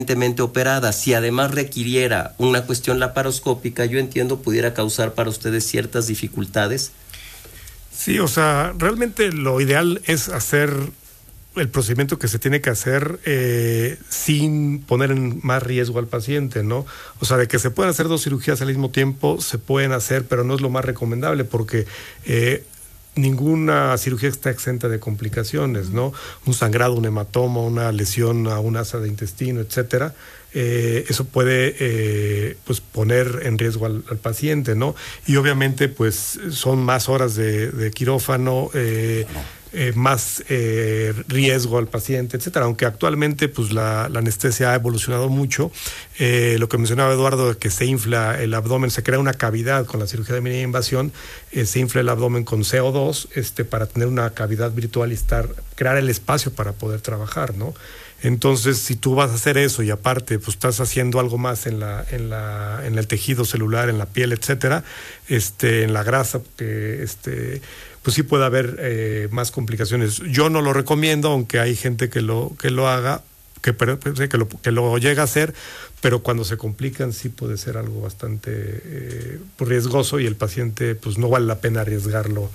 operada, si además requiriera una cuestión laparoscópica, yo entiendo pudiera causar para ustedes ciertas dificultades. Sí, o sea, realmente lo ideal es hacer el procedimiento que se tiene que hacer sin poner en más riesgo al paciente, ¿no? O sea, de que se pueden hacer 2 cirugías al mismo tiempo, se pueden hacer, pero no es lo más recomendable porque ninguna cirugía está exenta de complicaciones, ¿no? Un sangrado, un hematoma, una lesión a un asa de intestino, etcétera. Eso puede pues poner en riesgo al paciente, ¿no? Y obviamente pues son más horas de quirófano, más riesgo al paciente, etcétera. Aunque actualmente pues la anestesia ha evolucionado mucho. Lo que mencionaba Eduardo, de que se infla el abdomen, se crea una cavidad con la cirugía de mínima invasión, se infla el abdomen con CO2 para tener una cavidad virtual y crear el espacio para poder trabajar, ¿no? Entonces, si tú vas a hacer eso y aparte pues estás haciendo algo más en el tejido celular, en la piel, etcétera, en la grasa, porque pues sí puede haber más complicaciones. Yo no lo recomiendo, aunque hay gente que lo haga, que lo llega a hacer, pero cuando se complican sí puede ser algo bastante riesgoso y el paciente pues no vale la pena arriesgarlo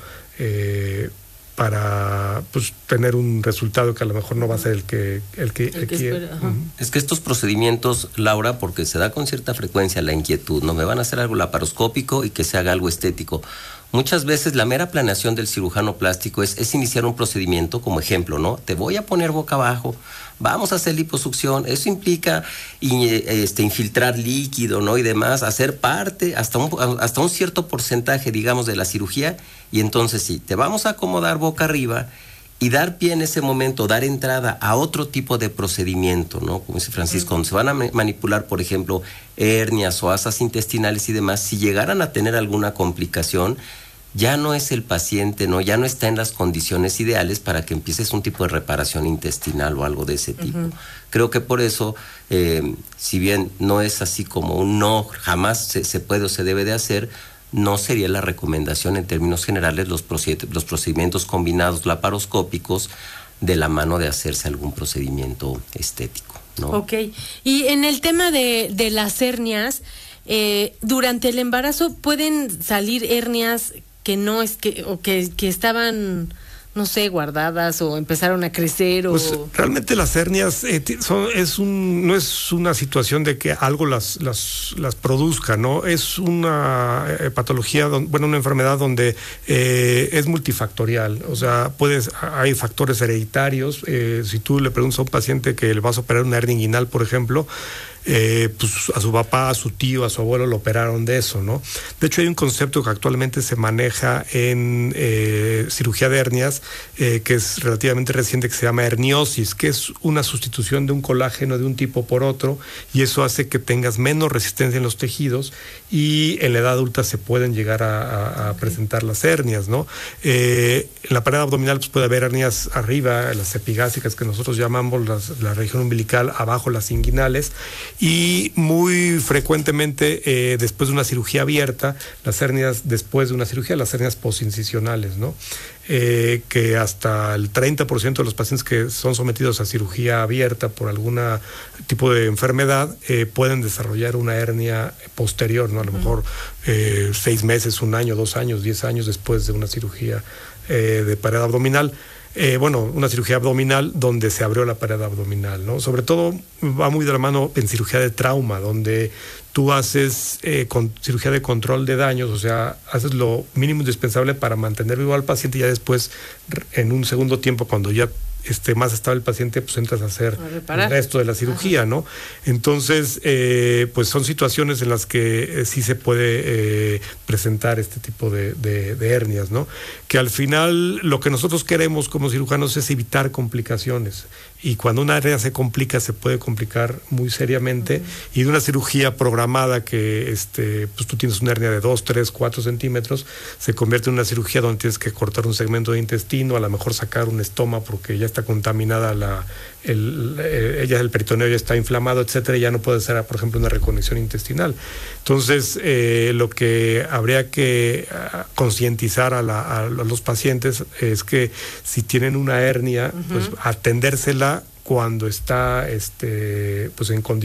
para pues tener un resultado que a lo mejor no va a ser el que quiere. Es que estos procedimientos, Laura, porque se da con cierta frecuencia la inquietud, ¿no? Me van a hacer algo laparoscópico y que se haga algo estético. Muchas veces la mera planeación del cirujano plástico es iniciar un procedimiento, como ejemplo, ¿no? Te voy a poner boca abajo, vamos a hacer liposucción, eso implica infiltrar líquido, ¿no? Y demás, hacer parte, hasta un cierto porcentaje, digamos, de la cirugía, y entonces sí, te vamos a acomodar boca arriba y dar pie en ese momento, dar entrada a otro tipo de procedimiento, ¿no? Como dice Francisco, donde se van a manipular, por ejemplo, hernias o asas intestinales y demás. Si llegaran a tener alguna complicación, ya no es el paciente, ¿no? Ya no está en las condiciones ideales para que empieces un tipo de reparación intestinal o algo de ese tipo. Creo que por eso, si bien no es así como un no, jamás se puede o se debe de hacer, no sería la recomendación en términos generales los procedimientos combinados laparoscópicos de la mano de hacerse algún procedimiento estético, ¿no? Ok. Y en el tema de las hernias, durante el embarazo pueden salir hernias que no es que estaban, no sé, guardadas o empezaron a crecer. Pues realmente las hernias no es una situación de que algo las produzca, ¿no? Es una patología, una enfermedad donde es multifactorial. O sea, hay factores hereditarios. Si tú le preguntas a un paciente que le vas a operar una hernia inguinal, por ejemplo, pues a su papá, a su tío, a su abuelo lo operaron de eso, ¿no? De hecho, hay un concepto que actualmente se maneja en cirugía de hernias, que es relativamente reciente, que se llama herniosis, que es una sustitución de un colágeno de un tipo por otro, y eso hace que tengas menos resistencia en los tejidos, y en la edad adulta se pueden llegar a presentar las hernias, ¿no? En la pared abdominal pues puede haber hernias arriba, las epigásicas que nosotros llamamos, la región umbilical, abajo las inguinales, y muy frecuentemente después de una cirugía abierta, las hernias después de una cirugía, las hernias posincisionales, ¿no? Que hasta el 30% de los pacientes que son sometidos a cirugía abierta por algún tipo de enfermedad pueden desarrollar una hernia posterior, ¿no? A lo mejor 6 meses, 1 año, 2 años, 10 años después de una cirugía de pared abdominal. Una cirugía abdominal donde se abrió la pared abdominal, ¿no? Sobre todo va muy de la mano en cirugía de trauma, donde tú haces con cirugía de control de daños, o sea, haces lo mínimo indispensable para mantener vivo al paciente y ya después, en un segundo tiempo, cuando ya más estable el paciente, pues entras a hacer el resto de la cirugía, ¿no? Entonces, pues son situaciones en las que sí se puede presentar este tipo de hernias, ¿no? Que al final lo que nosotros queremos como cirujanos es evitar complicaciones. Y cuando una hernia se complica, se puede complicar muy seriamente. Y de una cirugía programada que pues tú tienes una hernia de 2, 3, 4 centímetros, se convierte en una cirugía donde tienes que cortar un segmento de intestino, a lo mejor sacar un estoma porque ya está contaminada el peritoneo ya está inflamado, etcétera, y ya no puede ser, por ejemplo, una reconexión intestinal. Entonces, lo que habría que concientizar a los pacientes es que si tienen una hernia, pues atendérsela cuando está pues en condiciones